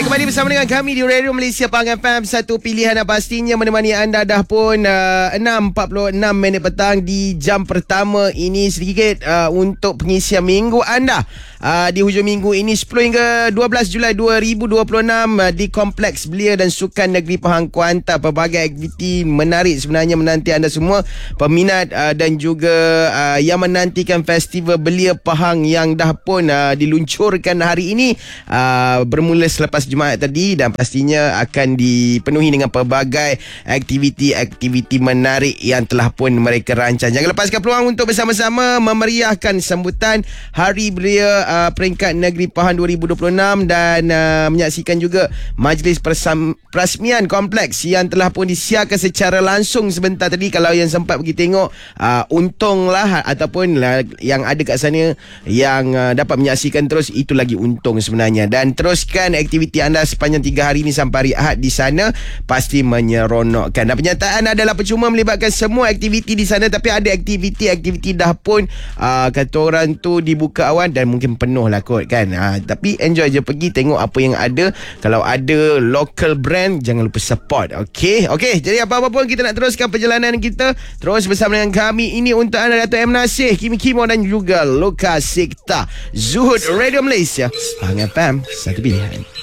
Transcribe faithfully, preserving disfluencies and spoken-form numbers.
Baik, kembali bersama dengan kami di Radio Malaysia Pahang F M. Satu pilihan yang pastinya menemani anda dah pun uh, enam empat puluh enam minit petang di jam pertama ini. Sedikit uh, untuk pengisian minggu anda uh, di hujung minggu ini sepuluh hingga dua belas Julai dua ribu dua puluh enam uh, di Kompleks Belia dan Sukan Negeri Pahang Kuantan. Pelbagai aktiviti menarik sebenarnya menanti anda semua peminat uh, dan juga uh, yang menantikan Festival Belia Pahang yang dah pun uh, diluncurkan hari ini uh, bermula selepas Jumaat tadi, dan pastinya akan dipenuhi dengan pelbagai aktiviti-aktiviti menarik yang telah pun mereka rancang. Jangan lepaskan peluang untuk bersama-sama memeriahkan sambutan Hari Belia uh, peringkat Negeri Pahang dua ribu dua puluh enam dan uh, menyaksikan juga majlis persam- perasmian kompleks yang telah pun disiarkan secara langsung sebentar tadi. Kalau yang sempat pergi tengok, uh, untunglah ataupun lah yang ada kat sana yang uh, dapat menyaksikan terus, itu lagi untung sebenarnya. Dan teruskan aktiviti anda sepanjang tiga hari ini sampai hari Ahad di sana, pasti menyeronokkan. Dan penyertaan adalah percuma melibatkan semua aktiviti di sana, tapi ada aktiviti-aktiviti dah pun uh, kata orang tu dibuka awan dan mungkin penuh lah kot kan. Uh, tapi enjoy je, pergi tengok apa yang ada. Kalau ada local brand, jangan lupa support. Okey, okey. Jadi apa-apa pun kita nak teruskan perjalanan kita terus bersama dengan kami. Ini untuk anda Dato' M. Nasir, Kimi Kimo dan juga Lukas Sikta. Zuhud, Radio Malaysia Pahang F M, satu pilihan.